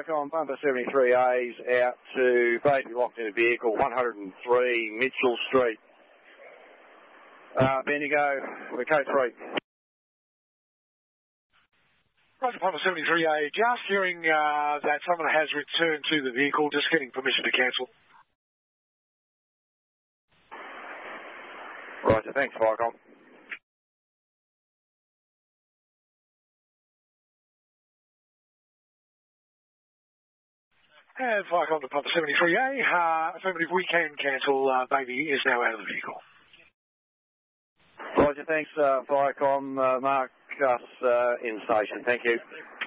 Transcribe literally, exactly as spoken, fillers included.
Viacom, Bumper seventy-three A's out to Baby locked in a vehicle, one oh three Mitchell Street. Uh, Bendigo, we're code three. Roger, Papa seventy-three A, just hearing uh, that someone has returned to the vehicle, just getting permission to cancel. Roger, thanks, Viacom. And Viacom to Papa seventy-three A, uh, affirmative, we can cancel, uh, Baby is now out of the vehicle. Roger, thanks, uh, Viacom. Uh, mark us uh, in station. Thank you.